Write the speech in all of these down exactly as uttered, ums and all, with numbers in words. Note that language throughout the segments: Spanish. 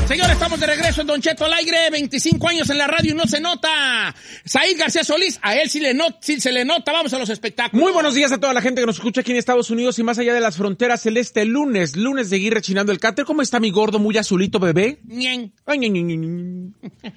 Señores, estamos de regreso en Don Cheto al aire, veinticinco años en la radio y no se nota. Said García Solís, a él sí, le not, sí se le nota. Vamos a los espectáculos. Muy buenos días a toda la gente que nos escucha aquí en Estados Unidos y más allá de las fronteras. El este lunes, lunes de Aguirre rechinando el cáter. ¿Cómo está mi gordo, muy azulito bebé? Ñen. Ay, ñe, ñe, ñe, ñe.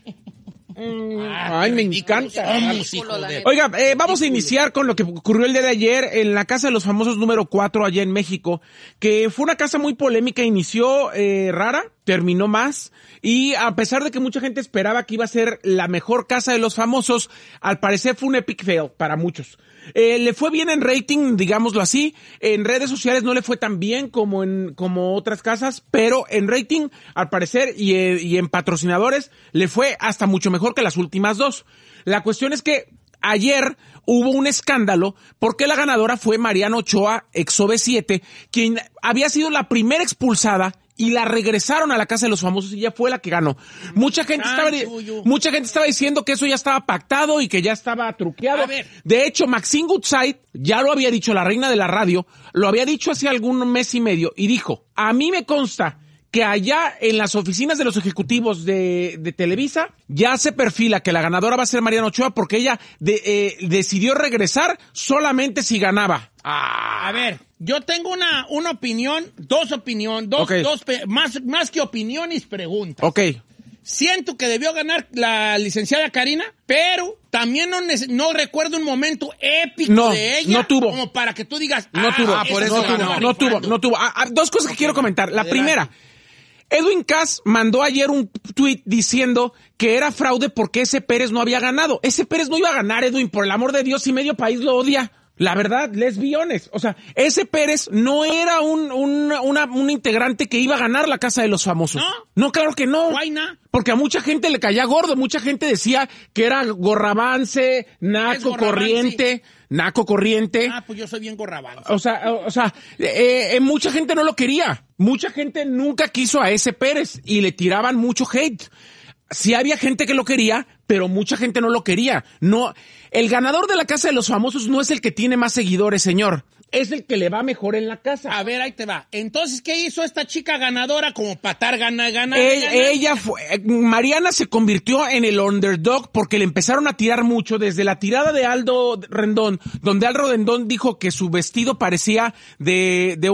Ay, me encanta. Somos, hijo de... Oiga, eh, vamos a iniciar con lo que ocurrió el día de ayer en la Casa de los Famosos número cuatro allá en México, que fue una casa muy polémica, inició eh, rara, terminó más, y a pesar de que mucha gente esperaba que iba a ser la mejor Casa de los Famosos, al parecer fue un epic fail para muchos. Eh, le fue bien en rating, digámoslo así. En redes sociales no le fue tan bien como en como otras casas, pero en rating, al parecer, y, eh, y en patrocinadores, le fue hasta mucho mejor que las últimas dos. La cuestión es que ayer hubo un escándalo porque la ganadora fue Mariana Ochoa, ex O V siete, quien había sido la primera expulsada y la regresaron a la Casa de los Famosos y ella fue la que ganó. Mucha gente Ah, estaba tuyo. mucha gente estaba diciendo que eso ya estaba pactado y que ya estaba truqueado. A ver. De hecho, Maxine Goodside ya lo había dicho, la reina de la radio, lo había dicho hace algún mes y medio y dijo, a mí me consta que allá en las oficinas de los ejecutivos de, de Televisa ya se perfila que la ganadora va a ser Mariana Ochoa porque ella de, eh, decidió regresar solamente si ganaba. A ver, yo tengo una, una opinión, dos opiniones, dos, Okay. dos, más, más que opiniones, preguntas. Ok. Siento que debió ganar la licenciada Karina, pero también no, nece- no recuerdo un momento épico No, de ella. no tuvo. Como para que tú digas, No ah, tuvo, esa por se eso la no, ganó tuvo, no tuvo, rifando. no tuvo. Ah, ah, dos cosas que quiero comentar. La Adelante. primera, Edwin Cass mandó ayer un tweet diciendo que era fraude porque ese Pérez no había ganado. Ese Pérez no iba a ganar, Edwin, por el amor de Dios, y medio país lo odia. La verdad, let's be honest. O sea, ese Pérez no era un, un, una, un integrante que iba a ganar la Casa de los Famosos. ¿No? No, claro que no. Why not? Porque a mucha gente le caía gordo, mucha gente decía que era gorravance, Es naco gorravance. corriente, naco corriente. Ah, pues yo soy bien gorrabán. O sea, o, o sea, eh, eh, mucha gente no lo quería. Mucha gente nunca quiso a ese Pérez y le tiraban mucho hate. Sí había gente que lo quería, pero mucha gente no lo quería. No, el ganador de la Casa de los Famosos no es el que tiene más seguidores, señor. Es el que le va mejor en la casa. A ver, ahí te va. Entonces, ¿qué hizo esta chica ganadora como patar gana, gana, Ella, gana? ella fue, eh, Mariana se convirtió en el underdog porque le empezaron a tirar mucho desde la tirada de Aldo Rendón, donde Aldo Rendón dijo que su vestido parecía de, de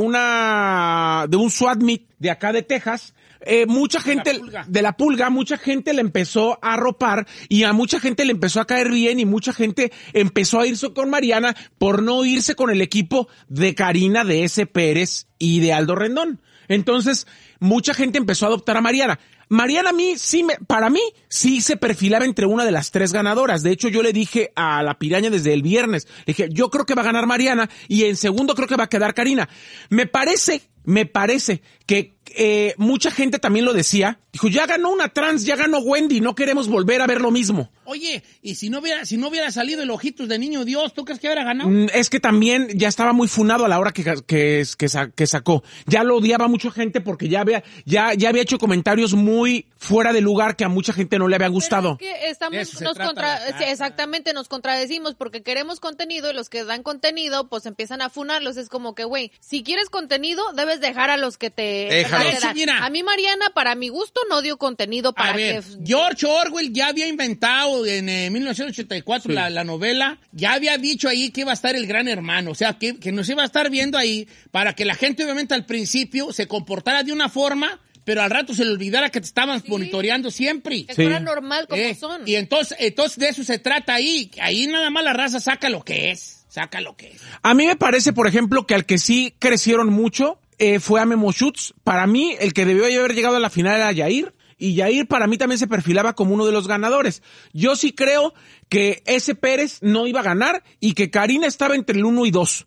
una, de un SWAT meet de acá de Texas. Eh, mucha gente la pulga. de la pulga, mucha gente le empezó a arropar y a mucha gente le empezó a caer bien y mucha gente empezó a irse con Mariana por no irse con el equipo de Karina, de ese Pérez y de Aldo Rendón. Entonces, mucha gente empezó a adoptar a Mariana. Mariana a mí, sí me, para mí, sí se perfilaba entre una de las tres ganadoras. De hecho, yo le dije a la piraña desde el viernes, le dije, yo creo que va a ganar Mariana y en segundo creo que va a quedar Karina. Me parece, me parece que eh, mucha gente también lo decía. Dijo, ya ganó una trans, ya ganó Wendy, no queremos volver a ver lo mismo. Oye, y si no hubiera, si no hubiera salido el Ojitos de Niño Dios, ¿tú crees que hubiera ganado? Mm, Es que también ya estaba muy funado a la hora que, que, que, sa- que sacó. Ya lo odiaba mucha gente porque ya había, ya, ya había hecho comentarios muy fuera de lugar que a mucha gente no le había gustado. Pero es que estamos, Eso se nos trata contra, la casa. sí, exactamente, nos contradecimos porque queremos contenido y los que dan contenido pues empiezan a funarlos. Es como que, güey, si quieres contenido debes dejar a los que te, Déjalos. te dan. Sí, mira. A mí Mariana, para mi gusto, no dio contenido para A ver, que... George Orwell ya había inventado en eh, mil novecientos ochenta y cuatro Sí. la, la novela, ya había dicho ahí que iba a estar el gran hermano, o sea, que, que nos iba a estar viendo ahí para que la gente obviamente al principio se comportara de una forma, pero al rato se le olvidara que te estaban Sí. monitoreando siempre. que Sí. fuera normal como Eh, son. Y entonces, entonces de eso se trata ahí, ahí nada más la raza saca lo que es, saca lo que es. A mí me parece, por ejemplo, que al que sí crecieron mucho eh, fue a Memo Schutz. Para mí, el que debió haber llegado a la final era Yair. Y Yair para mí también se perfilaba como uno de los ganadores. Yo sí creo que ese Pérez no iba a ganar y que Karina estaba entre el uno y dos.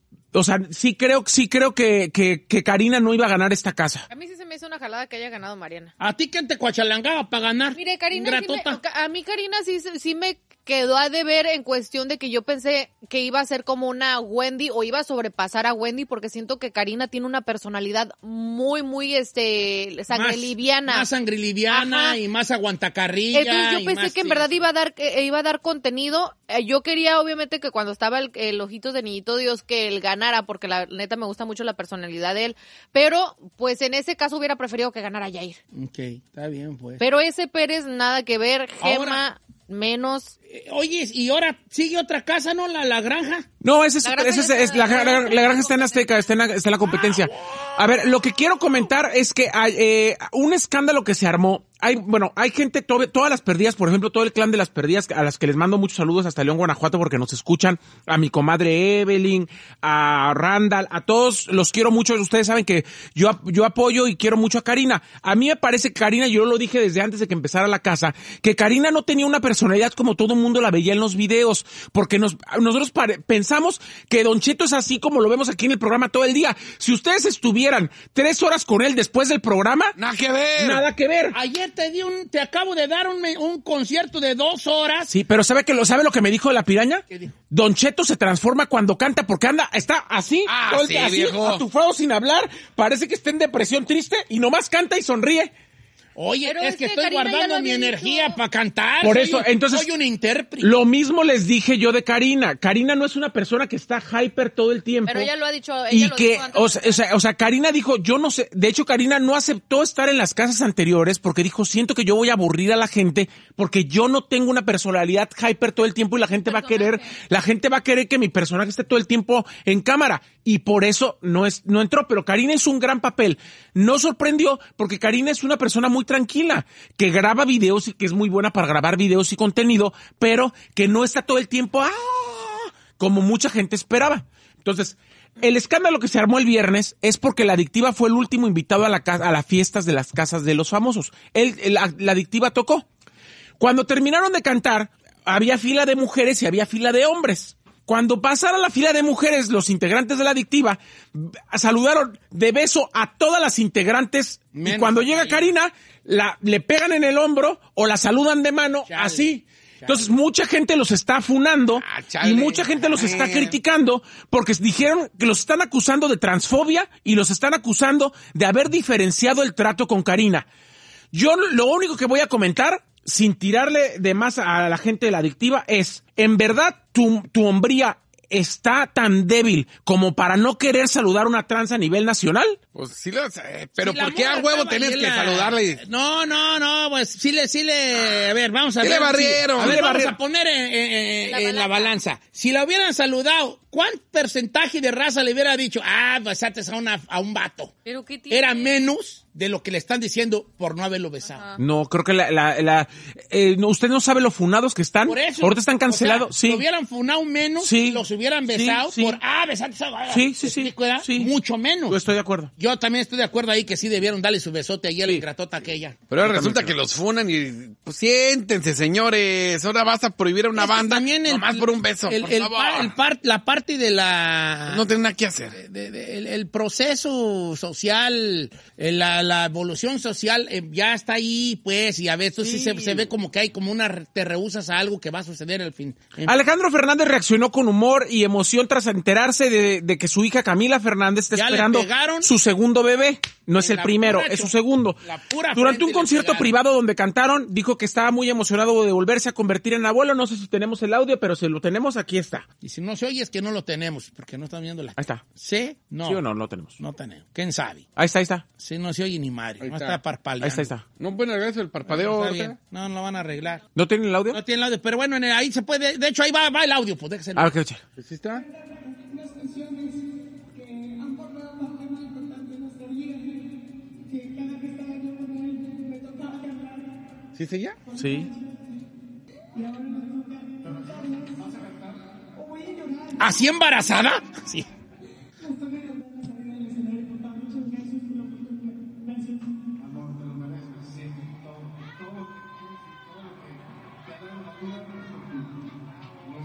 O sea, sí creo, sí creo que, que, que Karina no iba a ganar esta casa. A mí sí se me hizo una jalada que haya ganado Mariana. ¿A ti quién te cuachalangaba para ganar? Mire, Karina, sí me- Gratota. a mí Karina sí, sí me quedó a deber en cuestión de que yo pensé que iba a ser como una Wendy o iba a sobrepasar a Wendy, porque siento que Karina tiene una personalidad muy, muy, este, sangre más, liviana. Más sangre liviana. Ajá. Y más aguantacarrilla. Entonces yo pensé más, que en sí. verdad iba a dar, eh, iba a dar contenido. Eh, yo quería, obviamente, que cuando estaba el, el Ojitos de Niñito Dios, que él ganara, porque la neta me gusta mucho la personalidad de él. Pero, pues en ese caso hubiera preferido que ganara Yair. Ok, está bien, pues. Pero ese Pérez, nada que ver. Gema, ahora, menos. Eh, oye, y ahora sigue otra casa, ¿no? La, la granja. No, ese es, la granja, ese es, es, la, la, la, la granja está en Azteca, está en la, está en la competencia. A ver, lo que quiero comentar es que hay eh, un escándalo que se armó. Hay, bueno, hay gente, to, todas las perdidas, por ejemplo, todo el clan de las perdidas, a las que les mando muchos saludos hasta León, Guanajuato, porque nos escuchan, a mi comadre Evelyn, a Randall, a todos los quiero mucho. Ustedes saben que yo, yo apoyo y quiero mucho a Karina. A mí me parece que Karina, yo lo dije desde antes de que empezara la casa, que Karina no tenía una personalidad como todo el mundo la veía en los videos, porque nos, nosotros pare, pensamos que Don Cheto es así como lo vemos aquí en el programa todo el día. Si ustedes estuvieran tres horas con él después del programa, nada que ver. Nada que ver. Ayer te di un, te acabo de dar un, un concierto de dos horas. Sí, pero ¿sabe que lo, sabe lo que me dijo la piraña? ¿Qué dijo? Don Cheto se transforma cuando canta porque anda, está así, ah, todo el sí, día, así, viejo. atufado sin hablar, parece que está en depresión triste y nomás canta y sonríe. Oye, pero es, es que, que estoy Karina guardando mi energía para cantar. Por soy eso, un, entonces, soy un intérprete. Lo mismo les dije yo de Karina. Karina no es una persona que está hyper todo el tiempo. Pero ella lo ha dicho. Ella y lo que, dijo antes o sea, o sea, o sea, Karina dijo, yo no sé, de hecho Karina no aceptó estar en las casas anteriores porque dijo, siento que yo voy a aburrir a la gente porque yo no tengo una personalidad hyper todo el tiempo y la gente va a querer, la gente va a querer que mi personaje esté todo el tiempo en cámara y por eso no es, no entró. Pero Karina hizo un gran papel. No sorprendió porque Karina es una persona muy tranquila, que graba videos y que es muy buena para grabar videos y contenido, pero que no está todo el tiempo ¡ah! Como mucha gente esperaba. Entonces, el escándalo que se armó el viernes es porque la Adictiva fue el último invitado a la casa, a las fiestas de las casas de los famosos. Él, la, la Adictiva tocó. Cuando terminaron de cantar, había fila de mujeres y había fila de hombres. Cuando pasaron la fila de mujeres, los integrantes de la Adictiva saludaron de beso a todas las integrantes. Menos y cuando llega Karina, la, le pegan en el hombro o la saludan de mano, chale, así. Chale. Entonces, mucha gente los está funando ah, y mucha gente los está criticando porque dijeron que los están acusando de transfobia y los están acusando de haber diferenciado el trato con Karina. Yo lo único que voy a comentar, sin tirarle de más a la gente de la Adictiva, es, en verdad, tu, tu hombría está tan débil como para no querer saludar una trans a nivel nacional. Pues sí, lo sé, pero si ¿por qué a huevo tenés que la... saludarle? No, no, no, pues sí le, sí le, a ver, vamos a ¿Qué ver. le barrieron? Sí, a ver, le vamos barrieron? a poner en, en, la, en balanza. la balanza. Si la hubieran saludado, ¿cuánto porcentaje de raza le hubiera dicho? Ah, besaste a, una, a un vato. ¿Pero qué tiene? Era menos de lo que le están diciendo por no haberlo besado. Ajá. No, creo que la, la, la eh, no, usted no sabe lo funados que están. Por eso. Ahorita están cancelados, O sea, sí. lo hubieran funado menos, sí. los hubieran besado sí, sí. por, ah, besaste a Sí, sí, sí. sí. Mucho menos. Yo estoy de acuerdo. Yo también estoy de acuerdo ahí que sí debieron darle su besote ahí a la ingratota aquella. Pero ahora resulta que los funan y, pues siéntense, señores. Ahora vas a prohibir a una es que banda también el, nomás por un beso, el, por el, favor. pa, el par, la parte de la... No tiene nada que hacer. De, de, el, el proceso social, la, la evolución social eh, ya está ahí, pues, y a veces sí, sí se, se ve como que hay como una... Te rehusas a algo que va a suceder al fin. En... Alejandro Fernández reaccionó con humor y emoción tras enterarse de, de que su hija Camila Fernández está ya esperando su segundo bebé. No es el primero, es su segundo. Durante un concierto privado donde cantaron, dijo que estaba muy emocionado de volverse a convertir en abuelo. No sé si tenemos el audio, pero si lo tenemos, aquí está. Y si no se oye es que no lo tenemos, porque no están viendo la... Ahí está. ¿Sí? No. ¿Sí o no? No lo tenemos. No tenemos. ¿Quién sabe? Ahí está, ahí está. Sí, no se oye ni madre. Ahí no está. está parpadeando. Ahí está, ahí está. No pueden arreglar eso, el parpadeo. No, está bien. No, no lo van a arreglar. ¿No tienen el audio? No tienen el audio, pero bueno, en el- ahí se puede... De hecho, ahí va, va el audio, pues déjese. A ver, ¿qué echa? ¿Sí está? ¿Sí seguía? Sí. ¿Así embarazada? Sí.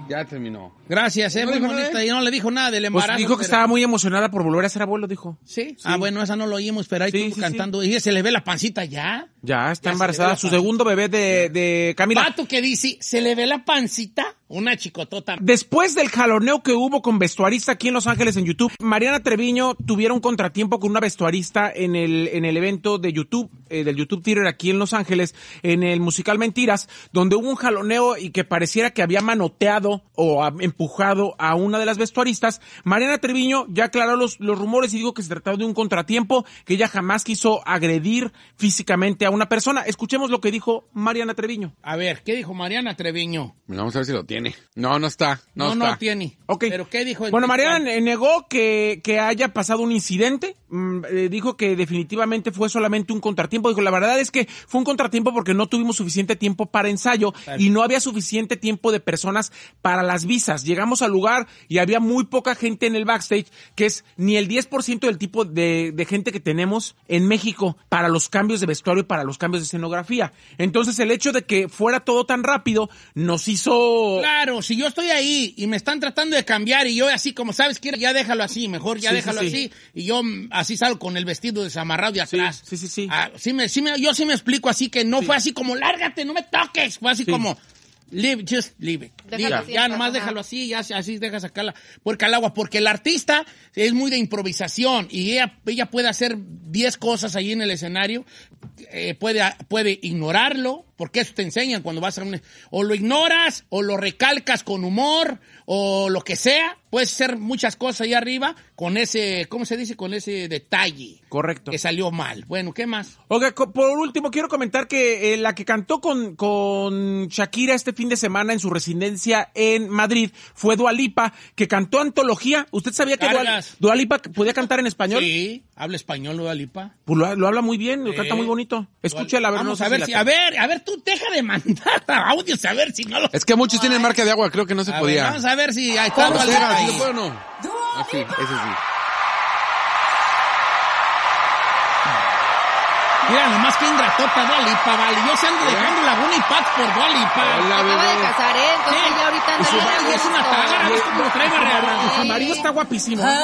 Ya terminó. Gracias, eh, ¿No muy dijo bonita. nada? Y no le dijo nada del Pues embarazo. dijo que pero- estaba muy emocionada por volver a ser abuelo, dijo. ¿Sí? Sí. Ah, bueno, esa no lo oímos, pero ahí Sí, estuvo sí, cantando. Y se le ve la pancita ya. Ya está Ya se le ve embarazada, la su pancita. segundo bebé de, de Camila. Pato que dice, se le ve la pancita, una chicotota. Después del jaloneo que hubo con vestuarista aquí en Los Ángeles en YouTube, Mariana Treviño tuviera un contratiempo con una vestuarista en el, en el evento de YouTube, eh, del YouTube Theater aquí en Los Ángeles, en el musical Mentiras, donde hubo un jaloneo y que pareciera que había manoteado o a- empujado a una de las vestuaristas. Mariana Treviño ya aclaró los, los rumores y dijo que se trataba de un contratiempo, que ella jamás quiso agredir físicamente a una persona. Escuchemos lo que dijo Mariana Treviño. A ver, ¿qué dijo Mariana Treviño? Vamos a ver si lo tiene. No, no está. No, No, no, está. tiene. Ok. ¿Pero qué dijo? Bueno, Mariana ¿Cuál? eh, negó que, que haya pasado un incidente. Mm, eh, dijo que definitivamente fue solamente un contratiempo. Dijo, la verdad es que fue un contratiempo porque no tuvimos suficiente tiempo para ensayo y no había suficiente tiempo de personas para las visas. Llegamos al lugar y había muy poca gente en el backstage, que es ni el diez por ciento del tipo de, de gente que tenemos en México para los cambios de vestuario y para los cambios de escenografía. Entonces, el hecho de que fuera todo tan rápido nos hizo... Claro, si yo estoy ahí y me están tratando de cambiar y yo así como, ¿sabes qué? Ya déjalo así, mejor ya Sí, déjalo sí, sí. así. Y yo mm, así salgo con el vestido desamarrado de atrás. sí, sí, sí. Ah, sí me, sí me, yo sí me explico así que no fue así como, lárgate, no me toques. Fue así Sí. como, leave, just leave it. Déjalo Leave it. así, Ya ajá. nomás déjalo así, ya así deja sacarla puerca al agua. Porque el artista es muy de improvisación y ella, ella puede hacer diez cosas ahí en el escenario. Eh, puede, puede ignorarlo, porque eso te enseñan cuando vas a un... O lo ignoras, o lo recalcas con humor, o lo que sea. Puedes hacer muchas cosas ahí arriba con ese, ¿cómo se dice? Con ese detalle. Correcto. Que salió mal. Bueno, ¿qué más? Oiga, co- por último, quiero comentar que eh, la que cantó con, con Shakira este fin de semana en su residencia en Madrid fue Dua Lipa, que cantó Antología. ¿Usted sabía que Dua, Cargas. Dua Lipa podía cantar en español? Sí, habla español, Dua Lipa. Pues lo, lo habla muy bien, lo Sí. canta muy bonito. Escúchela, a ver. Vamos no sé a ver la si, canta. a ver, a ver, tú deja de mandar audios, a ver si no lo... Es que muchos tienen marca de agua, creo que no se A ver, podía. vamos a ver si ahí está ¿Cómo Dua se Lipa haga? ¿Sí ahí. lo puedo o no? Ah, sí, ese sí. Mira, nomás que ingratota Dua Lipa, vale. Yo se ando dejando Laguna y Pats por Dua Lipa. Hola, Acaba de bebé. casar, ¿eh? Entonces Sí. ya ahorita Y su anda marido es una tágara, ¿ves cómo lo trae Y su barreado? marido está guapísimo.